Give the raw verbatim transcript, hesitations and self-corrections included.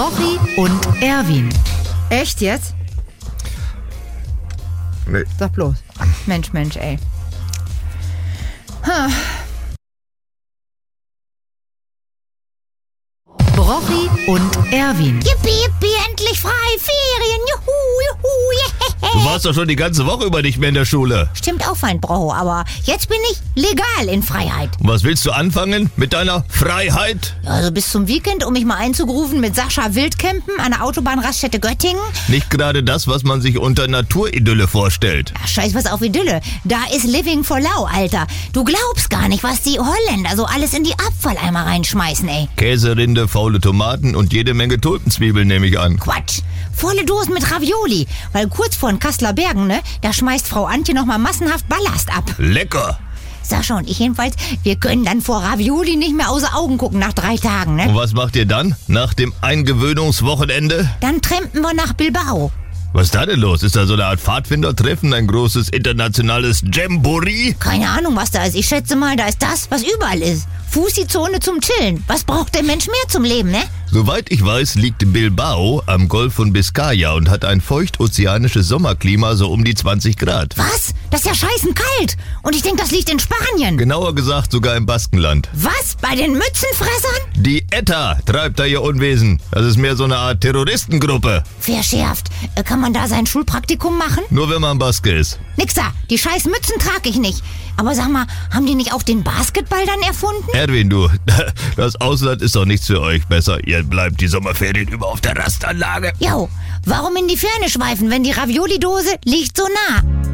Brochi und Erwin. Echt jetzt? Nee. Sag bloß. Mensch, Mensch, ey. Ha. Brochi und Erwin. Yippie, yippie, endlich frei, Ferien, juhu, juhu, yeah. Du warst doch schon die ganze Woche über nicht mehr in der Schule. Stimmt auch, Feind Broho, aber jetzt bin ich legal in Freiheit. Und was willst du anfangen mit deiner Freiheit? Also bis zum Weekend, um mich mal einzugrufen mit Sascha Wildcampen an der Autobahnraststätte Göttingen. Nicht gerade das, was man sich unter Naturidylle vorstellt. Ach, scheiß was auf Idylle. Da ist Living for Lau, Alter. Du glaubst gar nicht, was die Holländer so alles in die Abfalleimer reinschmeißen, ey. Käserinde, faule Tomaten und jede Menge Tulpenzwiebeln, nehme ich an. Quatsch. Volle Dosen mit Ravioli. Weil kurz vor den Kasseler Bergen, ne, da schmeißt Frau Antje nochmal massenhaft Ballast ab. Lecker! Sascha und ich jedenfalls, wir können dann vor Ravioli nicht mehr außer Augen gucken nach drei Tagen, ne? Und was macht ihr dann nach dem Eingewöhnungswochenende? Dann trampen wir nach Bilbao. Was ist da denn los? Ist da so eine Art Pfadfindertreffen, ein großes internationales Jamboree? Keine Ahnung, was da ist. Ich schätze mal, da ist das, was überall ist. Fussi-Zone zum Chillen. Was braucht der Mensch mehr zum Leben, ne? Soweit ich weiß, liegt Bilbao am Golf von Biscaya und hat ein feucht-ozeanisches Sommerklima so um die zwanzig Grad. Was? Das ist ja scheißen kalt. Und ich denke, das liegt in Spanien. Genauer gesagt sogar im Baskenland. Was? Bei den Mützenfressern? Die ETA treibt da ihr Unwesen. Das ist mehr so eine Art Terroristengruppe. Verschärft. Äh, Kann man da sein Schulpraktikum machen? Nur wenn man Baske ist. Nix da. Die scheiß Mützen trage ich nicht. Aber sag mal, haben die nicht auch den Basketball dann erfunden? Erwin, du, das Ausland ist doch nichts für euch. Besser, ihr bleibt die Sommerferien über auf der Rastanlage. Jo, warum in die Ferne schweifen, wenn die Ravioli-Dose liegt so nah?